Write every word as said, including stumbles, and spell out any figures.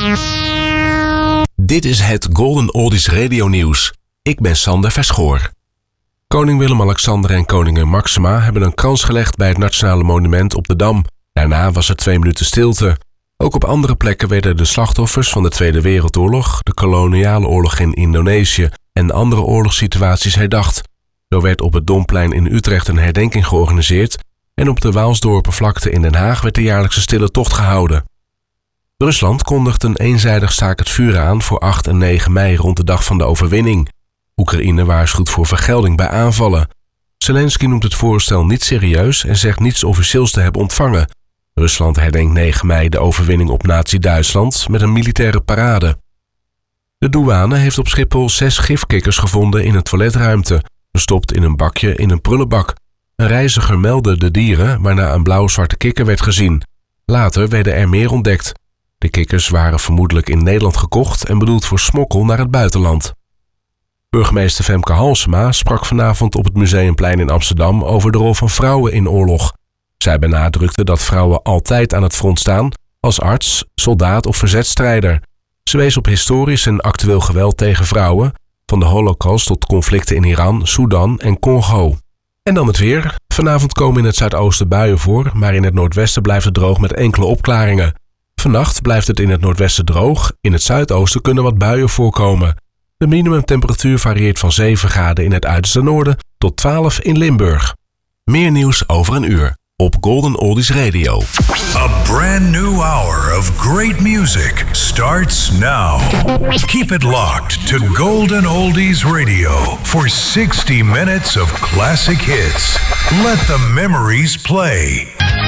Dit is het Golden Oldies Radio Nieuws. Ik ben Sander Verschoor. Koning Willem-Alexander en koningin Maxima hebben een krans gelegd bij het Nationale Monument op de Dam. Daarna was er twee minuten stilte. Ook op andere plekken werden de slachtoffers van de Tweede Wereldoorlog, de koloniale oorlog in Indonesië en andere oorlogssituaties herdacht. Zo werd op het Domplein in Utrecht een herdenking georganiseerd en op de Waalsdorpenvlakte in Den Haag werd de jaarlijkse stille tocht gehouden. Rusland kondigt een eenzijdig staakt het vuren aan voor acht en negen mei rond de dag van de overwinning. Oekraïne waarschuwt voor vergelding bij aanvallen. Zelensky noemt het voorstel niet serieus en zegt niets officieels te hebben ontvangen. Rusland herdenkt negen mei de overwinning op Nazi-Duitsland met een militaire parade. De douane heeft op Schiphol zes gifkikkers gevonden in een toiletruimte, verstopt in een bakje in een prullenbak. Een reiziger meldde de dieren, waarna een blauw-zwarte kikker werd gezien. Later werden er meer ontdekt. De kikkers waren vermoedelijk in Nederland gekocht en bedoeld voor smokkel naar het buitenland. Burgemeester Femke Halsema sprak vanavond op het Museumplein in Amsterdam over de rol van vrouwen in oorlog. Zij benadrukte dat vrouwen altijd aan het front staan, als arts, soldaat of verzetstrijder. Ze wees op historisch en actueel geweld tegen vrouwen, van de Holocaust tot conflicten in Iran, Sudan en Congo. En dan het weer. Vanavond komen in het zuidoosten buien voor, maar in het noordwesten blijft het droog met enkele opklaringen. Vannacht blijft het in het noordwesten droog, in het zuidoosten kunnen wat buien voorkomen. De minimumtemperatuur varieert van zeven graden in het uiterste noorden tot twaalf in Limburg. Meer nieuws over een uur op Golden Oldies Radio. A brand new hour of great music starts now. Keep it locked to Golden Oldies Radio for sixty minutes of classic hits. Let the memories play.